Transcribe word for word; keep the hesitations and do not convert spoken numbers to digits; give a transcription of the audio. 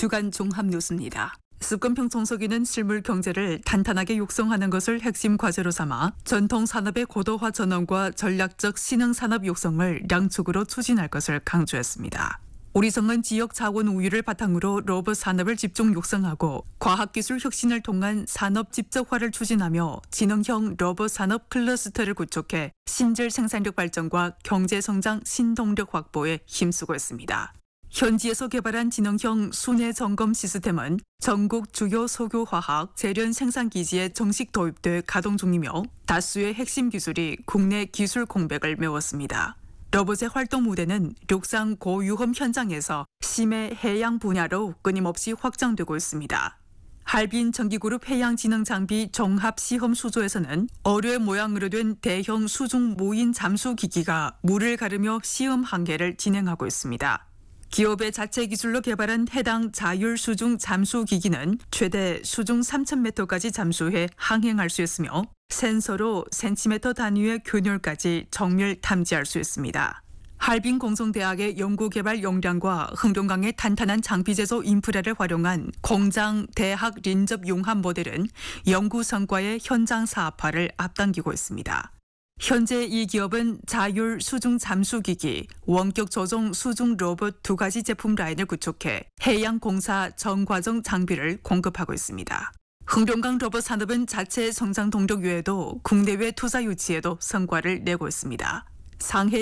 주간 종합 뉴스입니다. 습관평 청소기는 실물 경제를 탄탄하게 육성하는 것을 핵심 과제로 삼아 전통 산업의 고도화 전환과 전략적 신흥 산업 육성을 양축으로 추진할 것을 강조했습니다. 우리성은 지역 자원 우위를 바탕으로 로봇 산업을 집중 육성하고 과학기술 혁신을 통한 산업 집적화를 추진하며 지능형 로봇 산업 클러스터를 구축해 신질 생산력 발전과 경제성장 신동력 확보에 힘쓰고 있습니다. 현지에서 개발한 지능형 순회 점검 시스템은 전국 주요 석유화학 재련 생산 기지에 정식 도입돼 가동 중이며 다수의 핵심 기술이 국내 기술 공백을 메웠습니다. 로봇의 활동 무대는 육상 고위험 현장에서 심해 해양 분야로 끊임없이 확장되고 있습니다. 할빈 전기그룹 해양지능장비 종합시험 수조에서는 어뢰 모양으로 된 대형 수중 무인 잠수 기기가 물을 가르며 시험 한계를 진행하고 있습니다. 기업의 자체 기술로 개발한 해당 자율 수중 잠수 기기는 최대 수중 삼천 미터까지 잠수해 항행할 수 있으며 센서로 센티미터 단위의 균열까지 정밀 탐지할 수 있습니다. 할빈 공성대학의 연구개발 역량과 흥룡강의 탄탄한 장비 제조 인프라를 활용한 공장 대학 린접 융합 모델은 연구 성과의 현장 사업화를 앞당기고 있습니다. 현재 이 기업은 자율 수중 잠수기기, 원격 조종 수중 로봇 두 가지 제품 라인을 구축해 해양공사 전 과정 장비를 공급하고 있습니다. 흥룡강 로봇 산업은 자체 성장 동력 외에도 국내외 투자 유치에도 성과를 내고 있습니다. 상해